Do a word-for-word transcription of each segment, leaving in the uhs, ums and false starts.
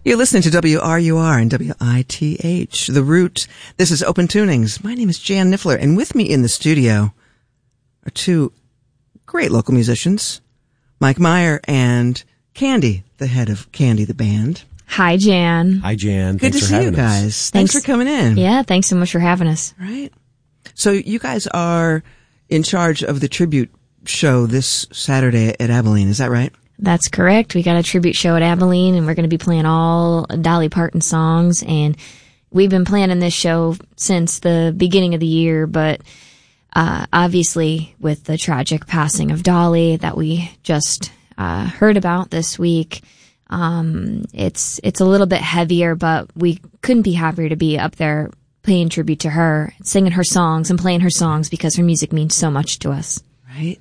You're listening to W R U R and W I T H, The Root. This is Open Tunings. My name is Jan Niffler, and with me in the studio are two great local musicians, Mike Meyer and Candy, the head of Candy the Band. Hi, Jan. Hi, Jan. Good thanks to for see having you guys. us. Thanks. Thanks for coming in. Yeah, thanks so much for having us. Right. So you guys are in charge of the tribute show this Saturday at Abilene, is that right? That's correct. We got a tribute show at Abilene, and we're going to be playing all Dolly Parton songs. And we've been planning this show since the beginning of the year, but uh, obviously with the tragic passing of Dolly that we just uh, heard about this week, um, it's it's a little bit heavier, but we couldn't be happier to be up there paying tribute to her, singing her songs and playing her songs because her music means so much to us. Right.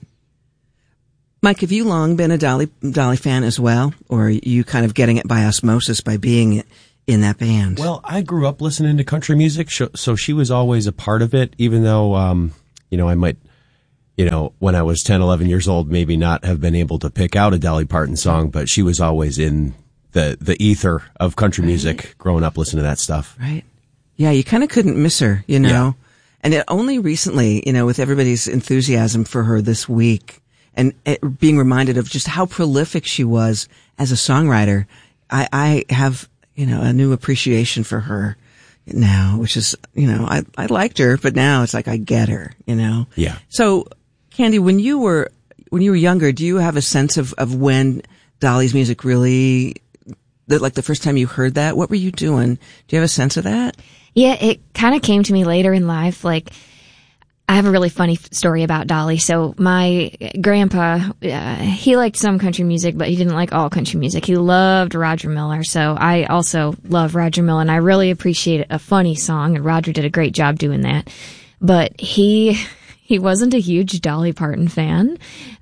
Mike, have you long been a Dolly Dolly fan as well, or are you kind of getting it by osmosis by being in that band? Well, I grew up listening to country music, so she was always a part of it, even though, um, you know, I might, you know, when I was ten, eleven years old, maybe not have been able to pick out a Dolly Parton song, but she was always in the, the ether of country music, right. Growing up listening to that stuff. Right. Yeah, you kind of couldn't miss her, you know? Yeah. And it only recently, you know, with everybody's enthusiasm for her this week, and it, being reminded of just how prolific she was as a songwriter, I, I have, you know, a new appreciation for her now, which is, you know, I, I liked her, but now it's like I get her, you know? Yeah. So, Candy, when you were, when you were younger, do you have a sense of, of when Dolly's music really, the, like the first time you heard that? What were you doing? Do you have a sense of that? Yeah, it kind of came to me later in life, like, I have a really funny story about Dolly. So my grandpa, uh, he liked some country music, but he didn't like all country music. He loved Roger Miller. So I also love Roger Miller, and I really appreciate a funny song, and Roger did a great job doing that. But he... He wasn't a huge Dolly Parton fan,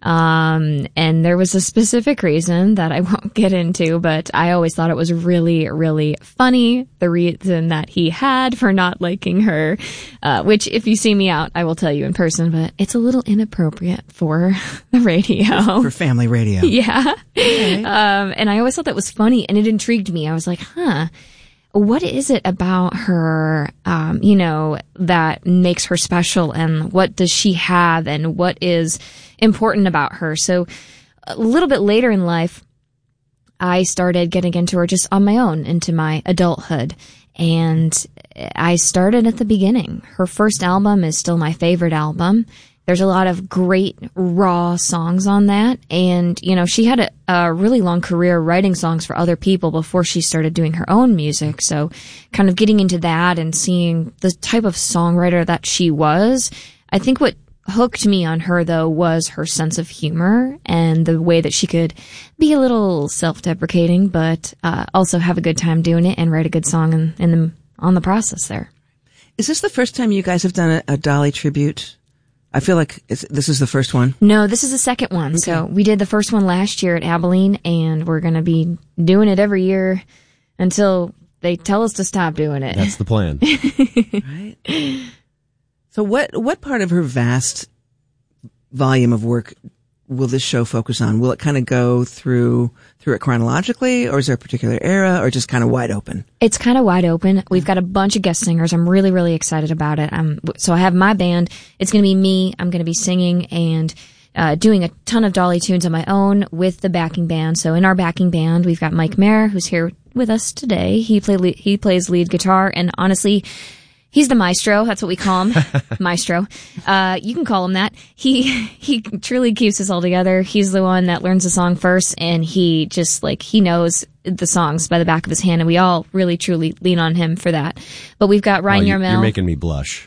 um, and there was a specific reason that I won't get into, but I always thought it was really, really funny, the reason that he had for not liking her, uh, which if you see me out, I will tell you in person, but it's a little inappropriate for the radio. For family radio. Yeah. Okay. Um, and I always thought that was funny, and it intrigued me. I was like, huh. What is it about her, um, you know, that makes her special, and what does she have, and what is important about her? So a little bit later in life, I started getting into her just on my own, into my adulthood. And I started at the beginning. Her first album is still my favorite album. There's a lot of great raw songs on that. And, you know, she had a, a really long career writing songs for other people before she started doing her own music. So kind of getting into that and seeing the type of songwriter that she was. I think what hooked me on her, though, was her sense of humor and the way that she could be a little self-deprecating, but uh, also have a good time doing it and write a good song in, in the, on the process there. Is this the first time you guys have done a, a Dolly tribute? I feel like it's, this is the first one. No, this is the second one. Okay. So we did the first one last year at Abilene, and we're going to be doing it every year until they tell us to stop doing it. That's the plan. Right. So what, what part of her vast volume of work will this show focus on? Will it kind of go through through it chronologically, or is there a particular era, or just kind of wide open? It's kind of wide open. We've got a bunch of guest singers. I'm really, really excited about it. Um, so I have my band. It's going to be me. I'm going to be singing and uh, doing a ton of Dolly tunes on my own with the backing band. So in our backing band, we've got Mike Mayer, who's here with us today. He play le- he plays lead guitar, and honestly, he's the maestro. That's what we call him. Maestro. Uh, you can call him that. He, he truly keeps us all together. He's the one that learns the song first, and he just, like, he knows the songs by the back of his hand, and we all really, truly lean on him for that. But we've got Ryan oh, Yarmel. You're making me blush.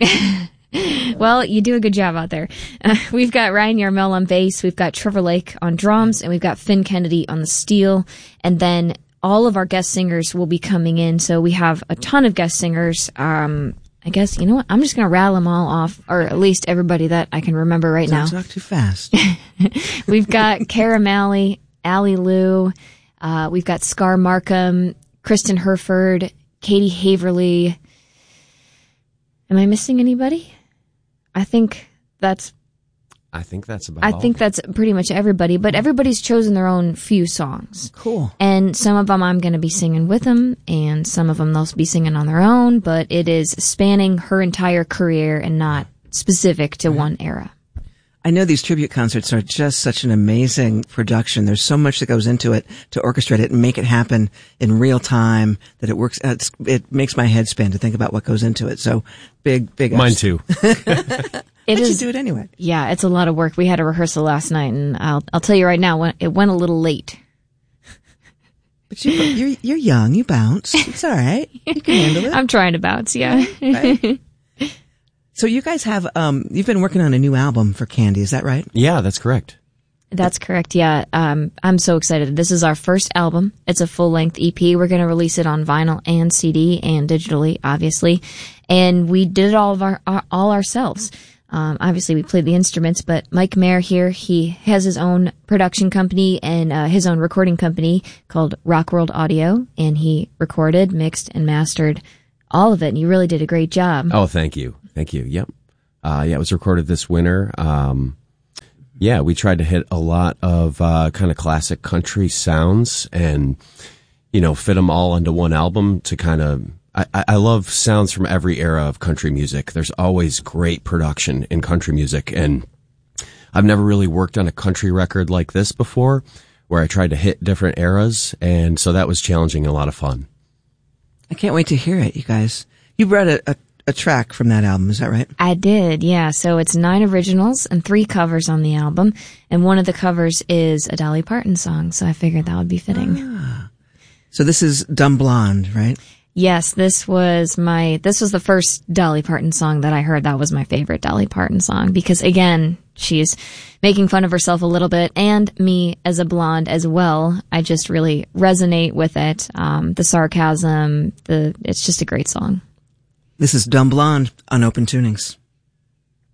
Well, you do a good job out there. Uh, we've got Ryan Yarmel on bass. We've got Trevor Lake on drums, and we've got Finn Kennedy on the steel. And then all of our guest singers will be coming in. So we have a ton of guest singers. Um, I guess, you know what, I'm just going to rattle them all off, or at least everybody that I can remember right now. Don't talk too fast. We've got Cara Malley, Allie Lou, uh, we've got Scar Markham, Kristen Herford, Katie Haverly. Am I missing anybody? I think that's I think that's about I all. think that's pretty much everybody, but everybody's chosen their own few songs. Cool. And some of them I'm going to be singing with them, and some of them they'll be singing on their own, but it is spanning her entire career and not specific to one era. I know these tribute concerts are just such an amazing production. There's so much that goes into it to orchestrate it and make it happen in real time that it works. It's, it makes my head spin to think about what goes into it. So big, big. Mine ups. too. It But is, you do it anyway. yeah, it's a lot of work. We had a rehearsal last night, and I'll I'll tell you right now, when- it went a little late. But you, you're you're young. You bounce. It's all right. You can handle it. I'm trying to bounce, yeah. Right? So you guys have um you've been working on a new album for Candy. Is that right? Yeah, that's correct. That's correct, yeah. Um, I'm so excited. This is our first album. It's a full-length E P. We're going to release it on vinyl and C D and digitally, obviously. And we did it all of our, our all ourselves. Um, obviously, we played the instruments, but Mike Mayer here, he has his own production company and uh, his own recording company called Rock World Audio, and he recorded, mixed, and mastered all of it, and you really did a great job. Oh, thank you. Thank you. Yep. Uh, yeah, it was recorded this winter. Um, yeah, we tried to hit a lot of uh, kind of classic country sounds and, you know, fit them all into one album to kind of... I, I love sounds from every era of country music. There's always great production in country music, and I've never really worked on a country record like this before, where I tried to hit different eras, and so that was challenging and a lot of fun. I can't wait to hear it, you guys. You brought a, a, a track from that album, is that right? I did, yeah. So it's nine originals and three covers on the album, and one of the covers is a Dolly Parton song, so I figured that would be fitting. Ah. So this is Dumb Blonde, right? Yes, this was my, this was the first Dolly Parton song that I heard. That was my favorite Dolly Parton song because, again, she's making fun of herself a little bit, and me as a blonde as well. I just really resonate with it. Um, the sarcasm, the, it's just a great song. This is Dumb Blonde on Open Tunings.